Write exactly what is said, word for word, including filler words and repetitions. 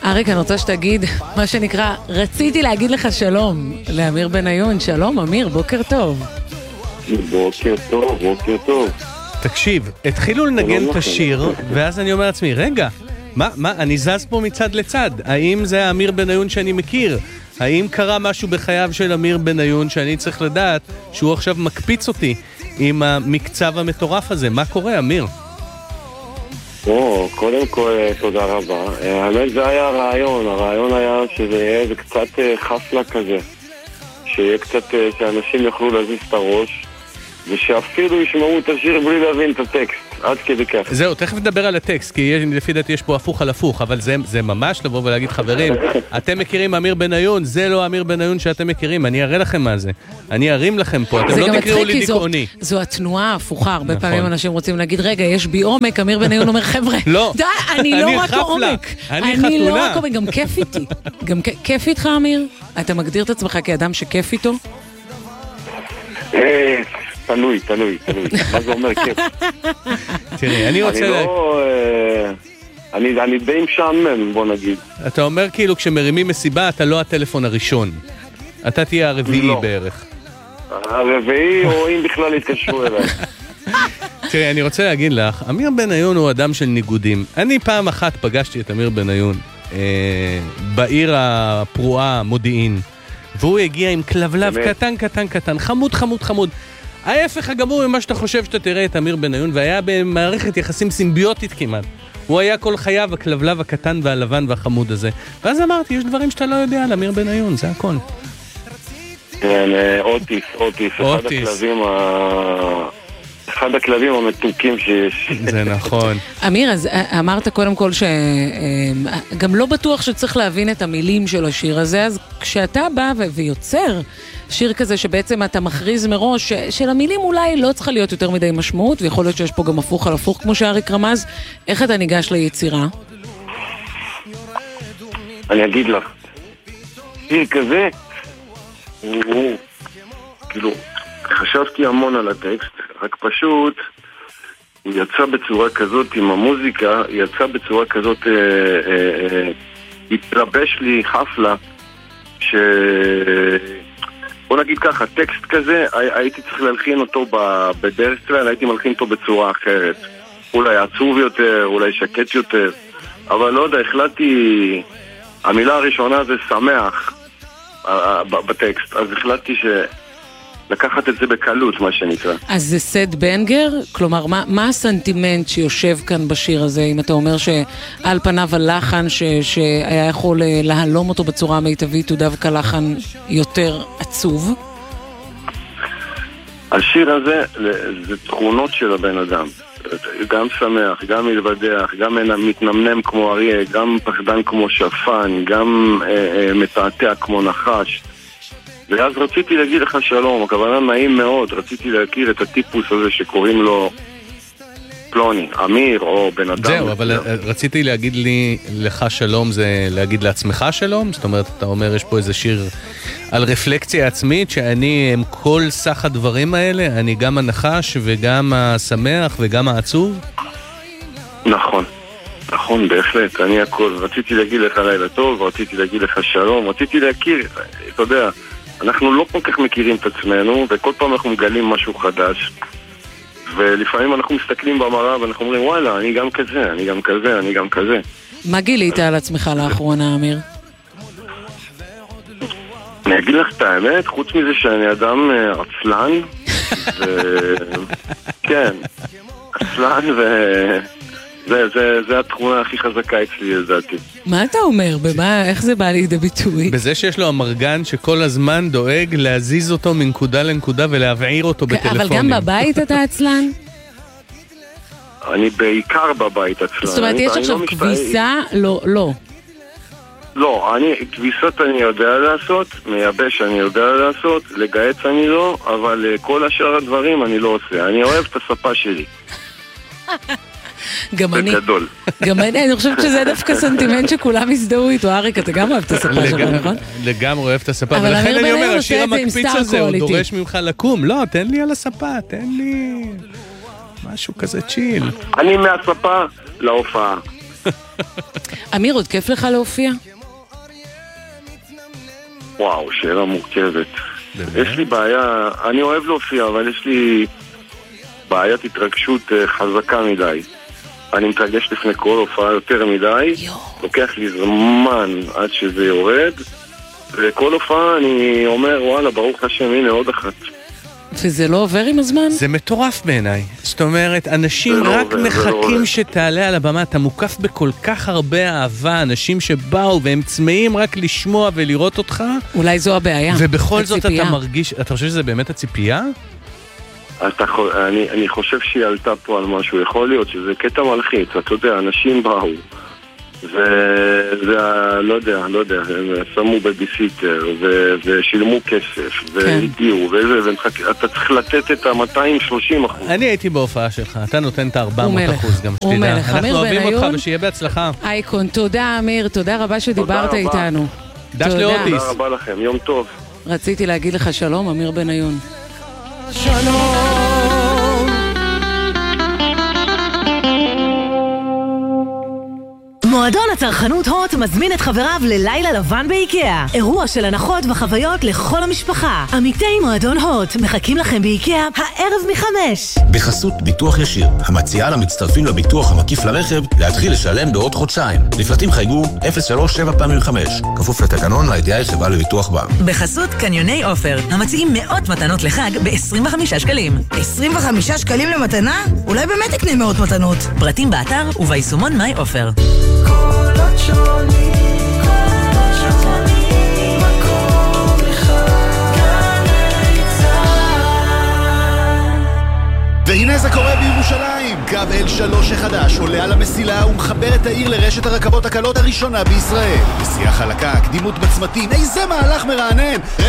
אריק, אני רוצה שתגיד מה שנקרא, רציתי להגיד לך שלום לאמיר בניון. שלום אמיר, בוקר טוב. בוקר טוב, בוקר טוב. תקשיב, התחילו לנגן את השיר, ואז אני אומר לעצמי, רגע, מה, מה, אני זז פה מצד לצד. האם זה האמיר בניון שאני מכיר? האם קרה משהו בחייו של אמיר בניון שאני צריך לדעת שהוא עכשיו מקפיץ אותי עם המקצב המטורף הזה? מה קורה, אמיר? או, קודם כל, תודה רבה. האמת, זה היה הרעיון. הרעיון היה שזה יהיה איזה קצת חפלה כזה. שיהיה קצת, שאנשים יוכלו להזיז את הראש, ושאפילו ישמעו את השיר בלי להבין את הטקסט. עד כדי כך. זהו, תכף נדבר על הטקסט, כי יש, לפי דעתי יש פה הפוך על הפוך, אבל זה, זה ממש לבוא ולהגיד, חברים, אתם מכירים אמיר בניון, זה לא אמיר בניון שאתם מכירים, אני אראה לכם מה זה. אני ארים לכם פה, אתם לא תקראו לי דיכאוני. זו, זו התנועה ההפוכה, הרבה נכון. פעמים אנשים רוצים להגיד, רגע, יש בי עומק, אמיר בניון אומר, חבר'ה, לא, די, אני לא אני רק חפלה. עומק. אני, אני אני לא רק עומק, גם כיף איתי. גם כיף איתך, אמיר? אתה מגדיר את עצמך כאדם שכיף איתו? תלוי, תלוי, תלוי. מה זה אומר כיף? תראי, אני רוצה... אני לא... אני, אני די משעמם, בוא נגיד. אתה אומר כאילו כשמרימים מסיבה אתה לא הטלפון הראשון. אתה תהיה הרביעי לא. בערך. הרביעי או אם בכלל יתקשרו אליי. תראי, אני רוצה להגיד לך, אמיר בניון הוא אדם של ניגודים. אני פעם אחת פגשתי את אמיר בניון אה, בעיר הפרועה מודיעין, והוא הגיע עם כלבלב קטן קטן קטן, חמוד חמוד חמוד. ההפך הגמור ממה שאתה חושב שאתה תראה את אמיר בניון, והיה במערכת יחסים סימביוטית כמעט. הוא היה כל חייו הכלבלב הקטן והלבן והחמוד הזה. ואז אמרתי, יש דברים שאתה לא יודע על אמיר בניון, זה הכל. כן, אוטיס, אוטיס, אחד הכלבים ה... אחד הכלבים המתוקים שיש. זה נכון. אמיר, אז אמרת קודם כל שגם לא בטוח שצריך להבין את המילים של השיר הזה, אז כשאתה בא ויוצר שיר כזה שבעצם אתה מכריז מראש שלמילים אולי לא צריכה להיות יותר מדי משמעות, ויכול להיות שיש פה גם הפוך על הפוך כמו שאריק רמז, איך אתה ניגש ליצירה? אני אגיד לך, שיר כזה, הוא, כאילו, חשבתי המון על הטקסט, רק פשוט הוא יצא בצורה כזאת עם המוזיקה, יצא בצורה כזאת, אה, אה, אה, התלבש לי חפלה, ש... בוא נגיד ככה, טקסט כזה, הייתי צריך להלחין אותו בדרך כלל, הייתי מלחין אותו בצורה אחרת. אולי עצוב יותר, אולי שקט יותר, אבל לא יודע, החלטתי, המילה הראשונה זה שמח בטקסט, אז החלטתי ש... לקחת את זה בקלות, מה שנקרא. אז זה סד בנגר? כלומר, מה, מה הסנטימנט שיושב כאן בשיר הזה, אם אתה אומר שעל פניו הלחן ש, שהיה יכול להלום אותו בצורה המיטבית, הוא דווקא לחן יותר עצוב? השיר הזה, זה תכונות של הבן אדם. גם שמח, גם מלבדח, גם מתנמנם כמו אריה, גם פחדן כמו שפן, גם אה, אה, מתעתע כמו נחש. ואז רציתי להגיד לך שלום, הכוונה נעים מאוד, רציתי להכיר את הטיפוס הזה שקוראים לו פלוני, אמיר או בן אדם. זהו, אבל רציתי להגיד לי, לך שלום זה להגיד לעצמך שלום? זאת אומרת, אתה אומר, יש פה איזה שיר על רפלקציה עצמית, שאני עם כל סך הדברים האלה, אני גם הנחש וגם השמח וגם העצוב? נכון, נכון, בהחלט, אני הכל, רציתי להגיד לך לילה טוב, רציתי להגיד לך שלום, רציתי להכיר, אתה יודע, אנחנו לא כל כך מכירים את עצמנו, וכל פעם אנחנו מגלים משהו חדש, ולפעמים אנחנו מסתכלים במראה ואנחנו אומרים, וואלה, אני גם כזה, אני גם כזה, אני גם כזה. מה גילית על עצמך לאחרונה, אמיר? אני אגיד לך את האמת, חוץ מזה שאני אדם עצלן, כן, עצלן ו... זה, זה, זה התכונה הכי חזקה אצלי, לדעתי. מה אתה אומר? במה, איך זה בא לידי ביטוי? בזה שיש לו המרגן שכל הזמן דואג להזיז אותו מנקודה לנקודה ולהבעיר אותו בטלפונים. אבל גם בבית אתה עצלן? אני בעיקר בבית עצלן. זאת אומרת, יש עכשיו כביסה? לא, לא. לא, אני, כביסות אני יודע לעשות, מייבש אני יודע לעשות, לגייץ אני לא, אבל כל השאר הדברים אני לא עושה. אני אוהב את הספה שלי. גם אני, בגדול. גם אני, אני חושבת שזה דווקא סנטימנט שכולם יזדהו איתו. אריק, אתה גם אוהב את הספה שלך, נכון? לגמרי אוהב את הספה, ולכן אני אומר, השיר המקפיץ הזה, הוא דורש ממך לקום. לא, תן לי על הספה, תן לי משהו כזה צ'יל. אני מהספה להופעה. אמיר, עוד כיף לך להופיע? וואו, שאלה מורכבת. יש לי בעיה, אני אוהב להופיע, אבל יש לי בעיית התרגשות חזקה מדי. אני מתרגש לפני כל הופעה יותר מדי, לוקח לי זמן עד שזה יורד, וכל הופעה אני אומר, וואלה, ברוך השם, הנה עוד אחת. וזה לא עובר עם הזמן? זה מטורף בעיניי. זאת אומרת, אנשים רק לא מחכים לא שתעלה על הבמה, אתה מוקף בכל כך הרבה אהבה, אנשים שבאו והם צמאים רק לשמוע ולראות אותך. אולי זו הבעיה. ובכל זאת אתה מרגיש, אתה חושב שזה באמת הציפייה? אתה, אני, אני חושב שהיא עלתה פה על משהו, יכול להיות שזה קטע מלחיץ, אתה יודע, אנשים באו, וזה, לא יודע, לא יודע, הם שמו בביסיטר, ו, ושילמו כסף, והגיעו, וזה, ואתה צריך לתת את ה-מאתיים ושלושים אחוז. אני הייתי בהופעה שלך, אתה נותן את ה-ארבע מאות אחוז גם שתדע. אנחנו אוהבים אותך ושיהיה בהצלחה. אייקון, תודה אמיר, תודה רבה שדיברת איתנו. דש לאוטיס. תודה רבה לכם, יום טוב. רציתי להגיד לך שלום, אמיר בניון. שלום. מועדון הצרכנות הוט מזמין את חבריו ללילה לבן באיקאה. אירוע של הנחות וחוויות לכל המשפחה. עמיתי מועדון הוט מחכים לכם באיקאה הערב מחמש. בחסות ביטוח ישיר, המציעה למצטרפים לביטוח המקיף לרכב להתחיל לשלם בעוד חודשיים. לפרטים חייגו אפס שלוש שבע פעמים חמש. כפוף לתקנון לידיעה חברה לביטוח בה. בחסות קניוני אופר, המציעים מאות מתנות לחג ב-עשרים וחמישה שקלים. עשרים וחמישה שקלים למתנה? אולי באמת תקנה מאות מתנות. פרטים באתר וביישומון מיי אופר. קולות שונים, קולות שונים, מקום אחד, גלי צהל. והנה זה קורה בירושלים. קו אל שלוש החדש עולה על המסילה ומחבר את העיר לרשת הרכבות הקלות הראשונה בישראל. נסיעה חלקה, קדימות בצמתים, איזה מהלך מרענן.